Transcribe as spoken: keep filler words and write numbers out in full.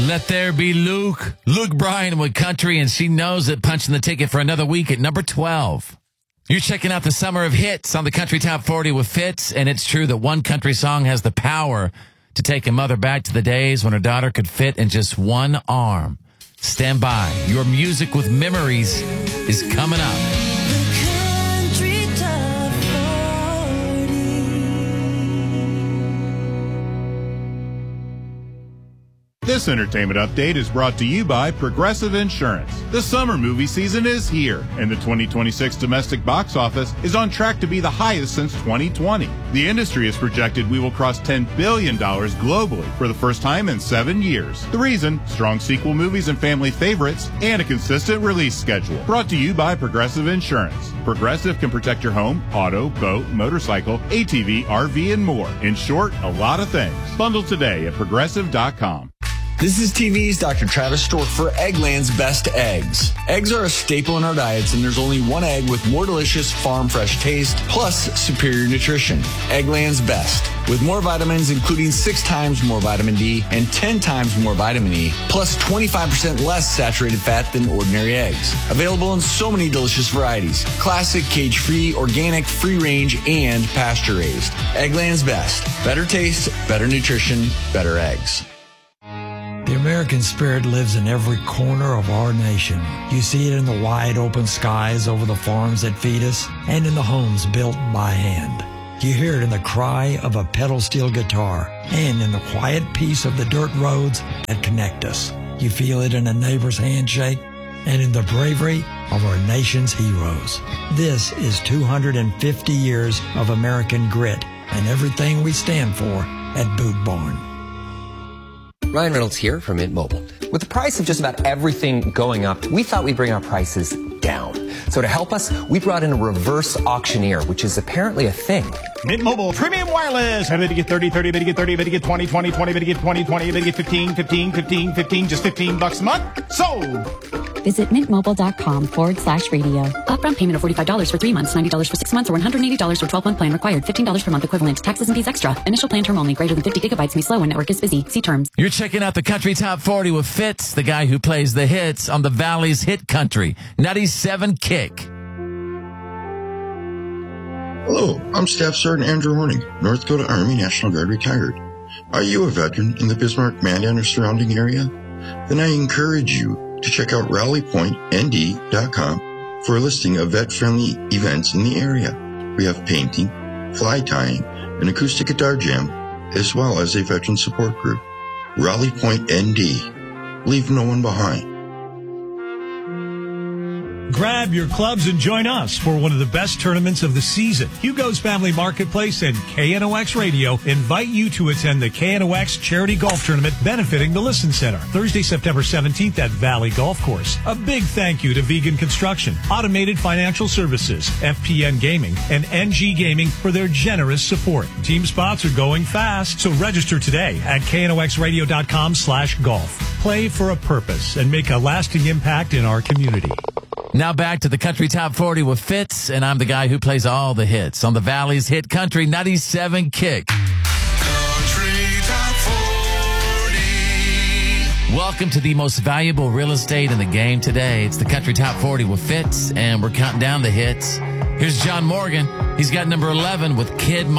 Let there be Luke. Luke Bryan with Country, and she knows it, punching the ticket for another week at number twelve. You're checking out the Summer of Hits on the Country Top forty with Fitz, and it's true that one country song has the power to take a mother back to the days when her daughter could fit in just one arm. Stand by. Your music with memories is coming up. This entertainment update is brought to you by Progressive Insurance. The summer movie season is here, and the twenty twenty-six domestic box office is on track to be the highest since twenty twenty. The industry has projected we will cross ten billion dollars globally for the first time in seven years. The reason? Strong sequel movies and family favorites, and a consistent release schedule. Brought to you by Progressive Insurance. Progressive can protect your home, auto, boat, motorcycle, A T V, R V, and more. In short, a lot of things. Bundle today at progressive dot com. This is T V's Doctor Travis Stork for Eggland's Best Eggs. Eggs are a staple in our diets, and there's only one egg with more delicious farm fresh taste, plus superior nutrition. Eggland's Best. With more vitamins, including six times more vitamin D and ten times more vitamin E, plus twenty-five percent less saturated fat than ordinary eggs. Available in so many delicious varieties. Classic, cage-free, organic, free-range, and pasture-raised. Eggland's Best. Better taste, better nutrition, better eggs. The American spirit lives in every corner of our nation. You see it in the wide open skies over the farms that feed us and in the homes built by hand. You hear it in the cry of a pedal steel guitar and in the quiet peace of the dirt roads that connect us. You feel it in a neighbor's handshake and in the bravery of our nation's heroes. This is two hundred fifty years of American grit and everything we stand for at Boot Barn. Ryan Reynolds here from Mint Mobile. With the price of just about everything going up, we thought we'd bring our prices down. So to help us, we brought in a reverse auctioneer, which is apparently a thing. Mint Mobile Premium Wireless. How did you get thirty, thirty, did you get thirty, did you get twenty, twenty, twenty, did you get twenty, twenty, did you get fifteen, fifteen, fifteen, fifteen, just fifteen bucks a month? Sold! Visit mintmobile.com forward slash radio. Upfront payment of forty-five dollars for three months, ninety dollars for six months, or one hundred eighty dollars for twelve-month plan required. fifteen dollars per month equivalent. Taxes and fees extra. Initial plan term only. Greater than fifty gigabytes may slow when network is busy. See terms. You're checking out the Country Top forty with Fitz, the guy who plays the hits on the Valley's Hit Country. ninety-seven Kick. Hello, I'm Staff Sergeant Andrew Horning, North Dakota Army National Guard retired. Are you a veteran in the Bismarck, Mandan, or surrounding area? Then I encourage you to check out rally point n d dot com for a listing of vet-friendly events in the area. We have painting, fly tying, an acoustic guitar jam, as well as a veteran support group. Rally Point N D. Leave no one behind. Grab your clubs and join us for one of the best tournaments of the season. Hugo's Family Marketplace and K N O X Radio invite you to attend the K N O X Charity Golf Tournament benefiting the Listen Center, Thursday, September seventeenth at Valley Golf Course. A big thank you to Vegan Construction, Automated Financial Services, F P N Gaming, and N G Gaming for their generous support. Team spots are going fast, so register today at K N O X radio dot com slash golf. Play for a purpose and make a lasting impact in our community. Now back to the Country Top forty with Fitz, and I'm the guy who plays all the hits on the Valley's Hit Country ninety-seven Kick. Country Top forty. Welcome to the most valuable real estate in the game today. It's the Country Top forty with Fitz, and we're counting down the hits. Here's John Morgan. He's got number eleven with Kid